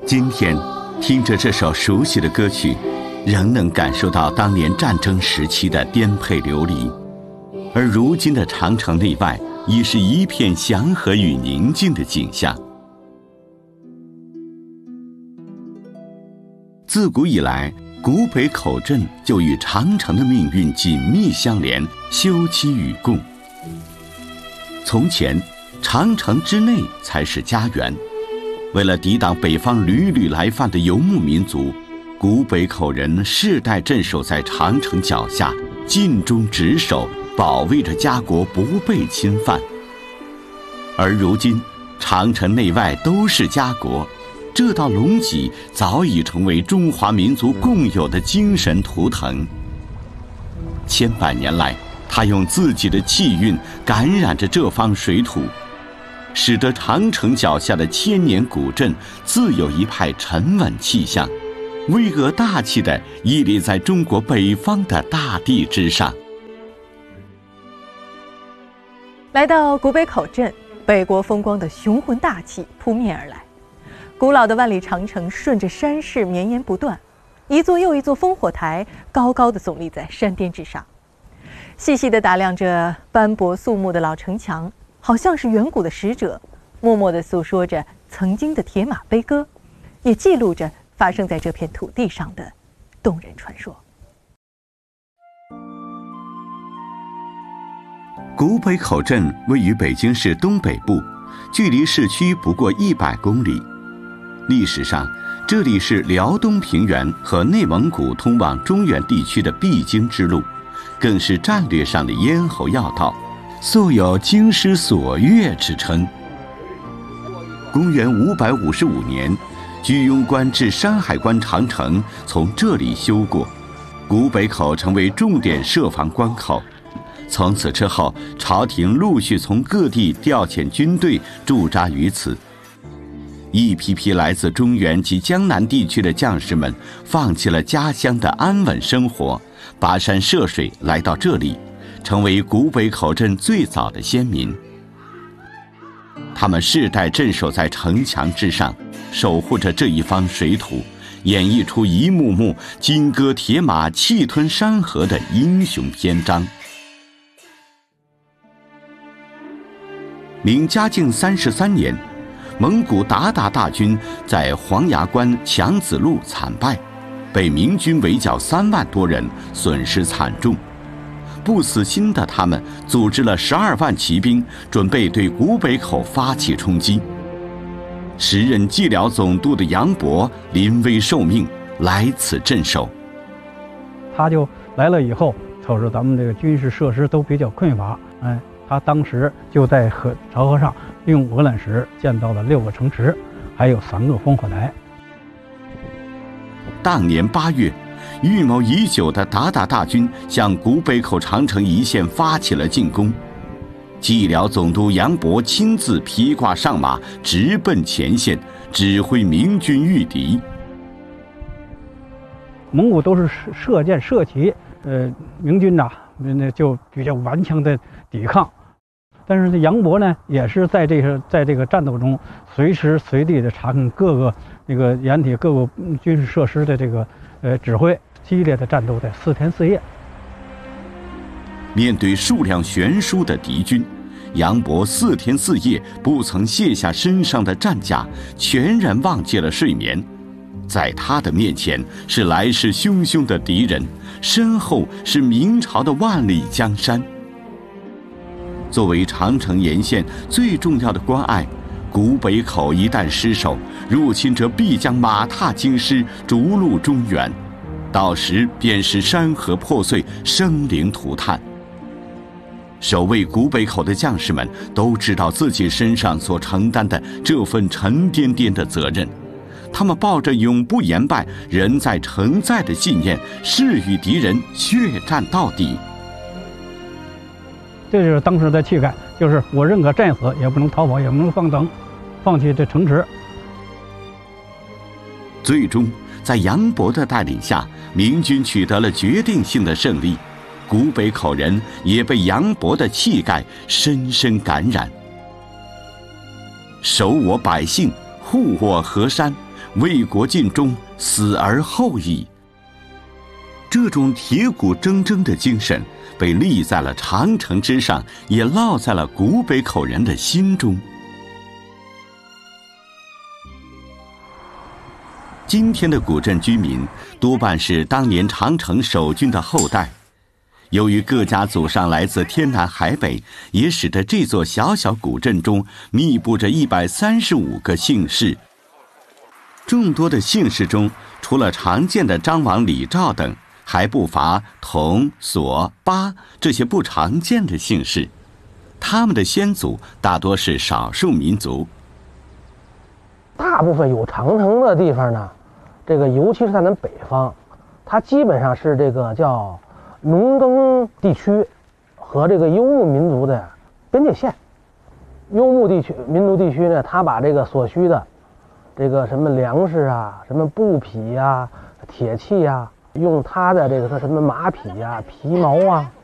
今天听着这首熟悉的歌曲，仍能感受到当年战争时期的颠沛流离，而如今的长城内外已是一片祥和与宁静的景象。自古以来，古北口镇就与长城的命运紧密相连，休戚与共。从前，长城之内才是家园。为了抵挡北方屡屡来犯的游牧民族，古北口人世代镇守在长城脚下，尽忠职守，保卫着家国不被侵犯。而如今，长城内外都是家国，这道龙脊早已成为中华民族共有的精神图腾。千百年来，他用自己的气运感染着这方水土，使得长城脚下的千年古镇自有一派沉稳气象，巍峨大气地屹立在中国北方的大地之上。 来到古北口镇，北国风光的雄浑大气扑面而来，古老的万里长城顺着山势绵延不断，一座又一座烽火台高高地耸立在山巅之上，细细地打量着斑驳肃穆的老城墙，好像是远古的使者，默默地诉说着曾经的铁马悲歌，也记录着发生在这片土地上的动人传说。 古北口镇位于北京市东北部，距离市区不过100公里。历史上，这里是辽东平原和内蒙古通往中原地区的必经之路，更是战略上的咽喉要道，素有京师锁钥之称。公元555年，居庸关至山海关长城从这里修过，古北口成为重点设防关口。从此之后，朝廷陆续从各地调遣军队驻扎于此。一批批来自中原及江南地区的将士们，放弃了家乡的安稳生活，跋山涉水来到这里，成为古北口镇最早的先民。他们世代镇守在城墙之上，守护着这一方水土，演绎出一幕幕金戈铁马、气吞山河的英雄篇章。明嘉靖33年，蒙古鞑靼大军在黄崖关强子路惨败，被明军围剿3万多人，损失惨重。不死心的他们组织了12万骑兵，准备对古北口发起冲击。时任蓟辽总督的杨博临危受命来此镇守。 他就来了以后，瞅着咱们这个军事设施都比较匮乏，他当时就在潮河上用鹅卵石建造了6个城池，还有3个烽火台。 当年8月，预谋已久的鞑靼大军向古北口长城一线发起了进攻。蓟辽总督杨博亲自披挂上马，直奔前线，指挥明军御敌。 蒙古都是射箭射旗，明军那就比较顽强的抵抗。但是这杨博呢，也是在这个战斗中，随时随地的查看各个掩体各个军事设施的这个指挥，激烈的战斗在4天4夜。 面对数量悬殊的敌军，杨博4天4夜不曾卸下身上的战甲，全然忘记了睡眠。在他的面前是来势汹汹的敌人，身后是明朝的万里江山。作为长城沿线最重要的关隘，古北口一旦失守，入侵者必将马踏京师，逐鹿中原，到时便是山河破碎，生灵涂炭。守卫古北口的将士们都知道自己身上所承担的这份沉甸甸的责任，他们抱着永不言败、人在城在的信念，誓与敌人血战到底。 这就是当时的气概，就是我认可战死，也不能逃跑，也不能放弃这城池。 最终，在杨博的带领下，明军取得了决定性的胜利。古北口人也被杨博的气概深深感染。守我百姓，护我河山， 为国尽忠，死而后已。这种铁骨铮铮的精神被立在了长城之上，也烙在了古北口人的心中。今天的古镇居民多半是当年长城守军的后代，由于各家祖上来自天南海北，也使得这座小小古镇中密布着135个姓氏。众多的姓氏中，除了常见的张王李赵等，还不乏佟、索、巴这些不常见的姓氏。他们的先祖大多是少数民族。 大部分有长城的地方呢，这个尤其是在咱北方，它基本上是这个叫农耕地区和这个游牧民族的边界线。游牧地区、民族地区呢，它把这个所需的这个什么粮食啊、什么布匹呀、铁器呀，用它的这个什么马匹呀、皮毛啊